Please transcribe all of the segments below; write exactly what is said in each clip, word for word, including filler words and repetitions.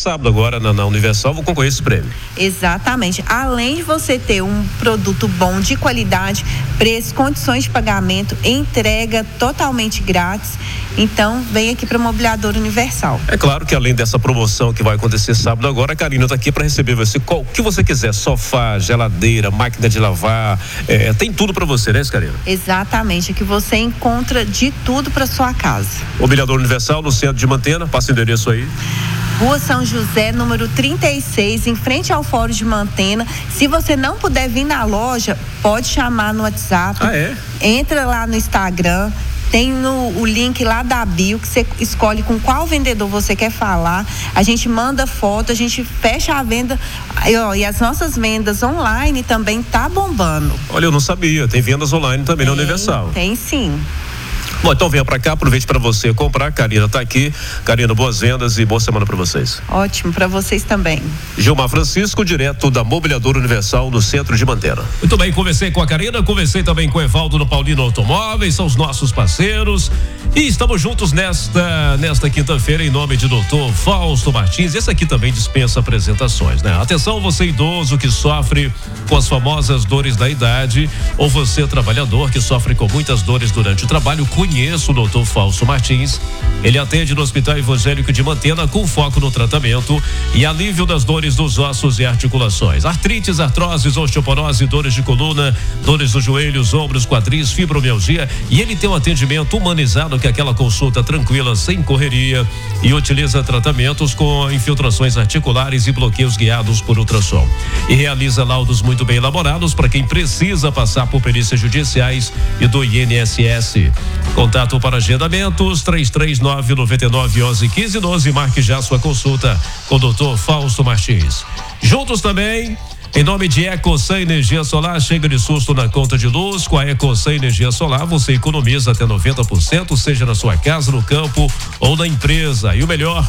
sábado agora na, na Universal, vou concorrer esse prêmio. Exatamente. Além de você ter um produto bom, de qualidade, preço, condições de pagamento, entrega totalmente grátis. Então, vem aqui para a Mobiliadora Universal. É claro que além dessa promoção que vai acontecer sábado agora, a Karina está aqui para receber você o que você quiser, sofá, geladeira, máquina de lavar, é, tem tudo para você, né, Karina? Exatamente, que você encontra de tudo para sua casa. Mobiliadora Universal, no centro de Mantena, passa o endereço aí. Rua São José, número trinta e seis, em frente ao Fórum de Mantena. Se você não puder vir na loja, pode chamar no WhatsApp. Ah, é? Entra lá no Instagram. Tem no, o link lá da bio, que você escolhe com qual vendedor você quer falar. A gente manda foto, a gente fecha a venda. E, ó, e as nossas vendas online também tá bombando. Olha, eu não sabia. Tem vendas online também na Universal. Tem sim. Bom, então venha pra cá, aproveite para você comprar. Karina tá aqui. Karina, boas vendas e boa semana para vocês. Ótimo, para vocês também. Gilmar Francisco, direto da Mobiliadora Universal, no centro de Mantena. Muito bem, conversei com a Karina, conversei também com o Evaldo no Paulino Automóveis, são os nossos parceiros. E estamos juntos nesta, nesta quinta-feira, em nome de doutor Fausto Martins. Esse aqui também dispensa apresentações, né? Atenção, você idoso que sofre com as famosas dores da idade, ou você trabalhador que sofre com muitas dores durante o trabalho, conheço o doutor Fausto Martins. Ele atende no Hospital Evangélico de Mantena com foco no tratamento e alívio das dores dos ossos e articulações. Artrites, artroses, osteoporose, dores de coluna, dores dos joelhos, ombros, quadris, fibromialgia. E ele tem um atendimento humanizado, que é aquela consulta tranquila, sem correria, e utiliza tratamentos com infiltrações articulares e bloqueios guiados por ultrassom. E realiza laudos muito bem elaborados para quem precisa passar por perícias judiciais e do I N S S. Contato para agendamentos três três nove, nove nove, onze, quinze, doze. Marque já sua consulta com o doutor Fausto Martins. Juntos também, em nome de Ecosan Energia Solar, chega de susto na conta de luz. Com a Ecosan Energia Solar, você economiza até noventa por cento, seja na sua casa, no campo ou na empresa. E o melhor,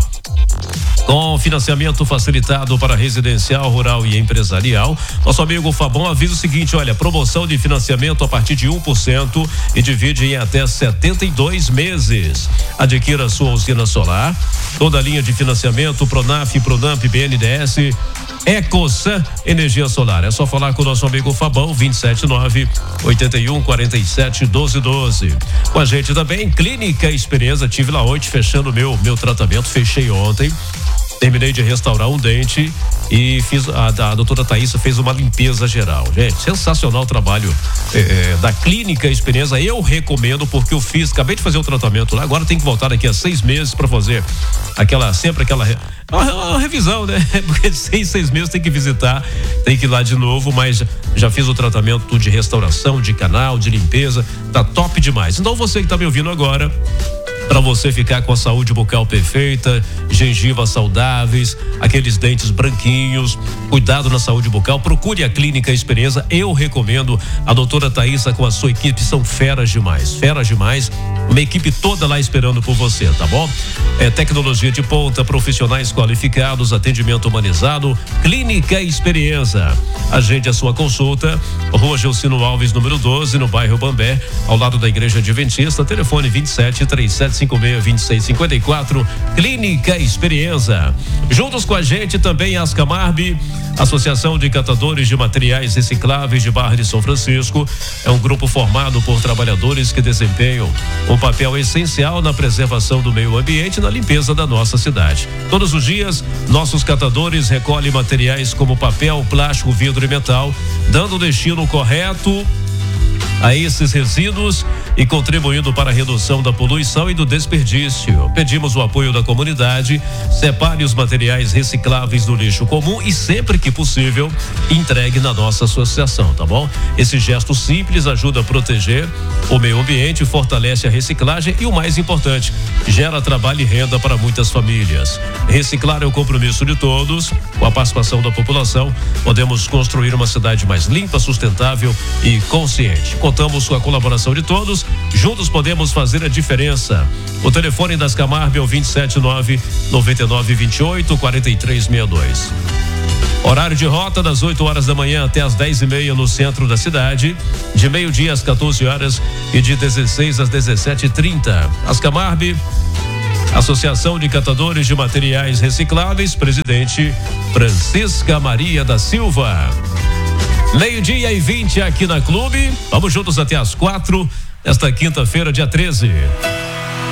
com financiamento facilitado para residencial, rural e empresarial. Nosso amigo Fabão avisa o seguinte: olha, promoção de financiamento a partir de um por cento e divide em até setenta e dois meses. Adquira sua usina solar, toda a linha de financiamento Pronaf, Pronamp, B N D E S, Ecosan Energia Solar. É só falar com o nosso amigo Fabão, vinte e sete nove, oitenta e um, quarenta e sete, doze, doze. Com a gente também, Clínica Experiência. Tive lá ontem fechando meu meu tratamento, fechei ontem. Terminei de restaurar um dente e fiz a, a doutora Thaísa fez uma limpeza geral. Gente, sensacional o trabalho é, da Clínica Experiência. Eu recomendo porque eu fiz, acabei de fazer o tratamento lá, agora tem que voltar daqui a seis meses para fazer aquela, sempre aquela uma, uma revisão, né? Porque de seis, seis meses tem que visitar, tem que ir lá de novo, mas já fiz o tratamento de restauração, de canal, de limpeza, tá top demais. Então você que tá me ouvindo agora, para você ficar com a saúde bucal perfeita, gengivas saudáveis, aqueles dentes branquinhos, cuidado na saúde bucal, procure a Clínica Experiência. Eu recomendo a doutora Thaísa com a sua equipe, são feras demais, feras demais, uma equipe toda lá esperando por você, tá bom? É tecnologia de ponta, profissionais qualificados, atendimento humanizado, Clínica Experiência. Agende a sua consulta, Rua Gelsino Alves, número doze, no bairro Bambé, ao lado da Igreja Adventista, telefone vinte e sete, trinta e sete, cinquenta e seis, vinte e seis, cinquenta e quatro, Clínica Experiência. Juntos com a gente também a Ascamarb, Associação de Catadores de Materiais Recicláveis de Barra de São Francisco. É um grupo formado por trabalhadores que desempenham um papel essencial na preservação do meio ambiente e na limpeza da nossa cidade. Todos os dias, nossos catadores recolhem materiais como papel, plástico, vidro e metal, dando o destino correto a esses resíduos e contribuindo para a redução da poluição e do desperdício. Pedimos o apoio da comunidade, separe os materiais recicláveis do lixo comum e, sempre que possível, entregue na nossa associação, tá bom? Esse gesto simples ajuda a proteger o meio ambiente, fortalece a reciclagem e, o mais importante, gera trabalho e renda para muitas famílias. Reciclar é o compromisso de todos. Com a participação da população, podemos construir uma cidade mais limpa, sustentável e consciente. Contamos com a colaboração de todos. Juntos podemos fazer a diferença. O telefone das Camarb é o vinte e sete nove, noventa e nove, vinte e oito, quarenta e três sessenta e dois. Horário de rota das oito horas da manhã até as dez e meia no centro da cidade, de meio-dia às quatorze horas e de dezesseis às dezessete e trinta. As Camarb Associação de Catadores de Materiais Recicláveis, presidente Francisca Maria da Silva. Meio-dia e vinte aqui na Clube. Vamos juntos até as quatro, esta quinta-feira, dia treze.